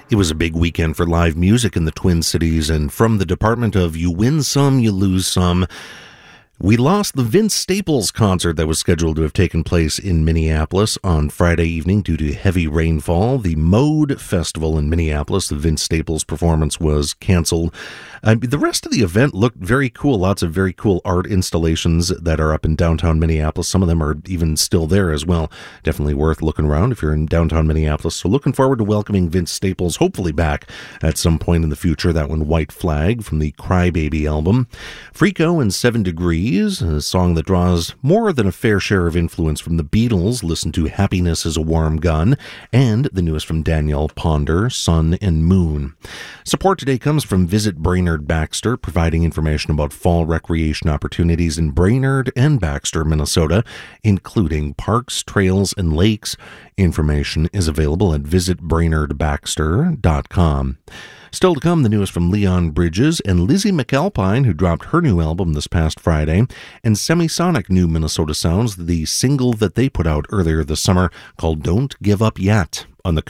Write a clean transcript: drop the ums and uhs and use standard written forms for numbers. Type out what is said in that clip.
It was a big weekend for live music in the Twin Cities, and from the department of You Win Some, You Lose Some, we lost the Vince Staples concert that was scheduled to have taken place in Minneapolis on Friday evening due to heavy rainfall. The Mode Festival in Minneapolis, the Vince Staples performance, was canceled. The rest of the event looked very cool. Lots of very cool art installations that are up in downtown Minneapolis. Some of them are even still there as well. Definitely worth looking around if you're in downtown Minneapolis. So looking forward to welcoming Vince Staples, hopefully back at some point in the future. That one, White Flag, from the Crybaby album. Freako and 7 Degrees, a song that draws more than a fair share of influence from the Beatles. Listen to Happiness is a Warm Gun, and the newest from Daniel Ponder, Sun and Moon. Support today comes from Visit Brainerd Baxter, providing information about fall recreation opportunities in Brainerd and Baxter, Minnesota, including parks, trails, and lakes. Information is available at visitbrainerdbaxter.com. Still to come, the newest from Leon Bridges and Lizzie McAlpine, who dropped her new album this past Friday, and Semisonic New Minnesota Sounds, the single that they put out earlier this summer called Don't Give Up Yet, on the